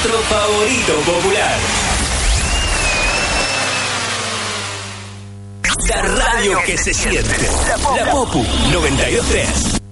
nuestro favorito popular. La radio que se siente. La Popu 92.3.